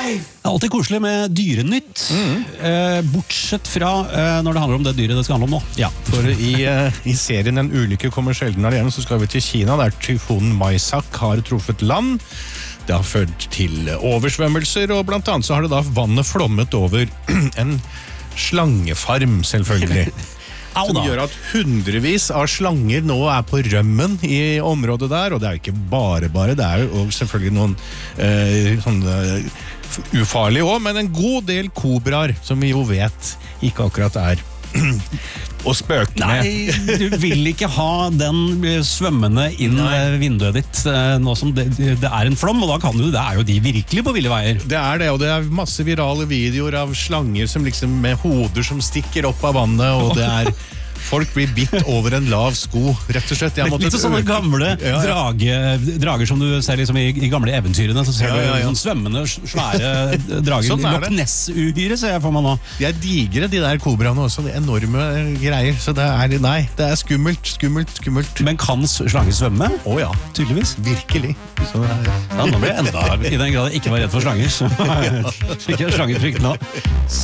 Det er alltid koselig med dyrenytt, bortsett fra når det handler om det dyret det skal handle om nå. Ja, for i serien En ulykke kommer sjelden alene, så skal vi til Kina, der tyfonen Maisak har truffet land. Det har ført til oversvømmelser, og blant annet så har det da vannet flommet over en slangefarm, selvfølgelig. Som gjør at hundrevis av slanger nå er på rømmen i området der, og det er jo ikke bare, det er jo selvfølgelig noen sånne ufarlige også, men en god del kobraer, som vi jo vet ikke akkurat er å spøke med. Nei, du vil ikke ha den svømmende inn vinduet ditt nå som det er en flom, og da kan du, det er jo de virkelig på ville veier. Det er det, og det er masse virale videoer av slanger som liksom med hoder som stikker opp av vannet, og det er folk blir bitt over en lav sko, rett og slett. Litt sånne gamle drager som du ser liksom i gamle eventyrene, så ser du sånn svømmende, svære drager. Sånn Loch Ness-uhyre ser jeg for meg nå. De er digre, de der kobraene også, de enorme greier, så det er skummelt. Men kan slanger svømme? Åja, tydeligvis. Virkelig. Så nå blir jeg enda, i den grad jeg ikke var redd for slanger, så fikk jeg slangefrykt nå.